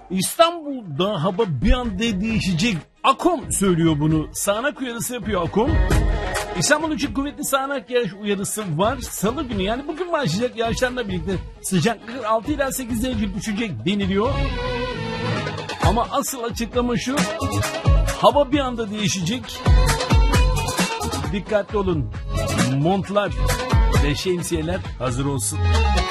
İstanbul'da hava bir anda değişecek. Akom söylüyor bunu. Sağanak uyarısı yapıyor Akom. İstanbul için kuvvetli sağanak yağış uyarısı var. Salı günü yani bugün başlayacak yağışlarla birlikte sıcaklık 6 ila 8 derece düşecek deniliyor. Ama asıl açıklama şu. Hava bir anda değişecek. Dikkatli olun. Montlar ve şemsiyeler hazır olsun.